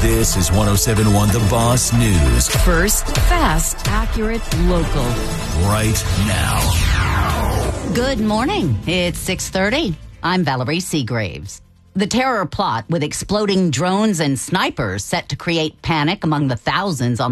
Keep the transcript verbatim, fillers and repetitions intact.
This is one oh seven point one The Boss News. First, fast, accurate, local. Right now. Good morning. It's six thirty. I'm Valerie Seagraves. The terror plot with exploding drones and snipers set to create panic among the thousands on